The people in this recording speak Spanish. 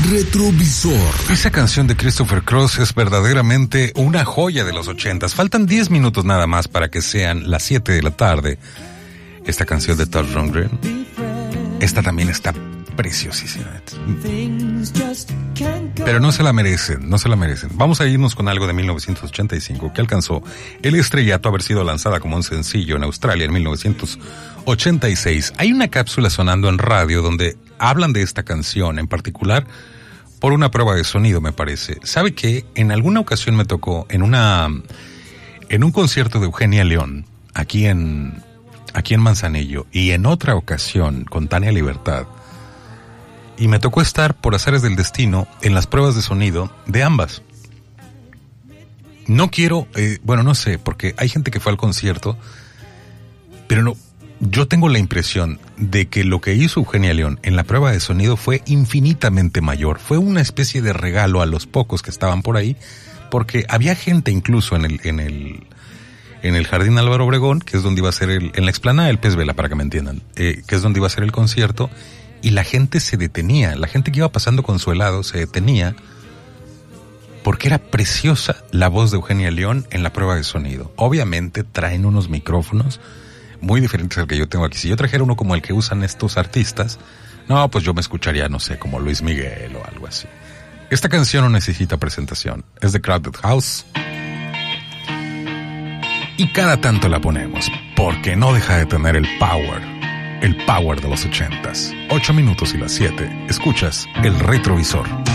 retrovisor. Esa canción de Christopher Cross es verdaderamente una joya de los 80s. Faltan 10 minutos nada más para que sean las 7 de la tarde. Esta canción de Todd Rundgren, esta también está preciosísima. Pero no se la merecen, no se la merecen. Vamos a irnos con algo de 1985 que alcanzó el estrellato, haber sido lanzada como un sencillo en Australia en 1986. Hay una cápsula sonando en radio donde hablan de esta canción en particular por una prueba de sonido, me parece. ¿Sabe qué? En alguna ocasión me tocó en un concierto de Eugenia León, aquí en Manzanillo, y en otra ocasión con Tania Libertad. Y me tocó estar, por azares del destino, en las pruebas de sonido de ambas. No quiero, no sé, porque hay gente que fue al concierto, pero no, yo tengo la impresión de que lo que hizo Eugenia León en la prueba de sonido fue infinitamente mayor. Fue una especie de regalo a los pocos que estaban por ahí, porque había gente incluso en el Jardín Álvaro Obregón, que es donde iba a ser en la explanada del Pez Vela, para que me entiendan, que es donde iba a ser el concierto. Y la gente se detenía, la gente que iba pasando con su helado se detenía porque era preciosa la voz de Eugenia León en la prueba de sonido. Obviamente traen unos micrófonos muy diferentes al que yo tengo aquí. Si yo trajera uno como el que usan estos artistas, no, pues yo me escucharía, no sé, como Luis Miguel o algo así. Esta canción no necesita presentación, es de Crowded House. Y cada tanto la ponemos, porque no deja de tener el power de los 80s. 8 minutos y las 7. Escuchas El Retrovisor.